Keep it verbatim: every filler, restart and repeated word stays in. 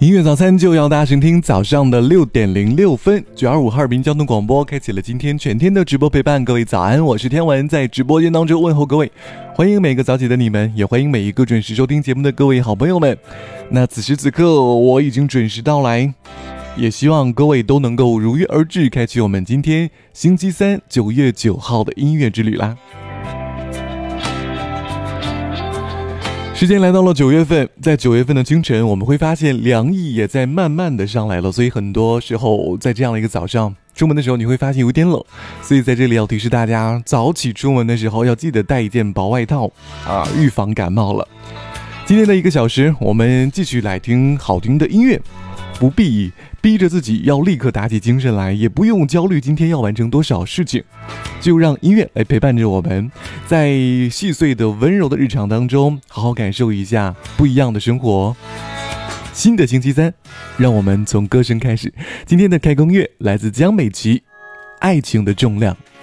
音乐早餐就要大家收听早上的六点零六分，九二五哈尔滨交通广播开启了今天全天的直播陪伴。各位早安，我是天文，在直播间当中问候各位，欢迎每个早起的你们，也欢迎每一个准时收听节目的各位好朋友们。那此时此刻我已经准时到来，也希望各位都能够如约而至，开启我们今天星期三九月九号的音乐之旅啦。时间来到了九月份，在九月份的清晨，我们会发现凉意也在慢慢的上来了，所以很多时候在这样的一个早上出门的时候，你会发现有点冷，所以在这里要提示大家，早起出门的时候要记得带一件薄外套啊，预防感冒了。今天的一个小时，我们继续来听好听的音乐，不必逼着自己要立刻打起精神来，也不用焦虑今天要完成多少事情，就让音乐来陪伴着我们，在细碎的温柔的日常当中，好好感受一下不一样的生活。新的星期三，让我们从歌声开始。今天的开工乐来自江美琪，《爱情的重量》。